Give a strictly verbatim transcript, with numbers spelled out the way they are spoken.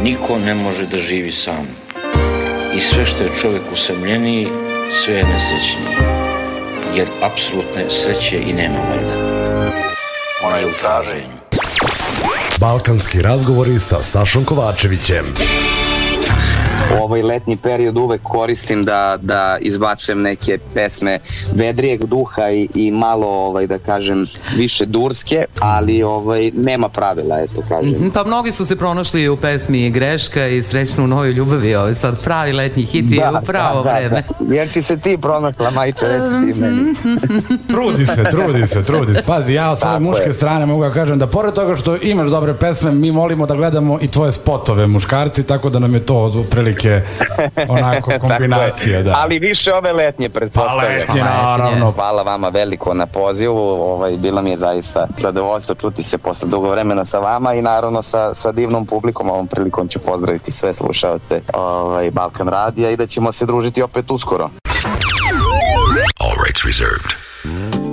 niko ne može da živi sam. I sve što je čovjek usamljeniji, sve je nesrećniji. Jer apsolutne sreće i nema valjda. Ona je u traženju. Balkanski razgovori sa Sašom Kovačevićem. Ovaj letnji period uvek koristim da, da izbačem neke pesme vedrijeg duha i, i malo, ovaj, da kažem, više durske, ali ovaj, nema pravila, eto kažem. Pa mnogi su se pronašli u pesmi Greška i Srećno u novoj ljubavi, ovaj sad pravi letnji hit da, je u pravo da, vreme. Da, da. Jer si se ti pronašla, majče, reci ti meni. Trudi se, trudi se, trudi se. Pazi, ja od svoje muške je. strane mogu da kažem da pored toga što imaš dobre pesme, mi volimo da gledamo i tvoje spotove, muškarci, tako da nam je to prilike onako kombinacija, da. Ali više ove letnje, pretpostavljam. Pa letnje, naravno. Hvala vama veliko na pozivu, ovaj, bilo mi je zaista zadovoljstvo čuti se posle dugo vremena sa vama i naravno sa, sa divnom publikom. Ovom prilikom ću pozdraviti sve slušaoce ovaj, Balkan radija i da ćemo se družiti opet uskoro. All rights reserved.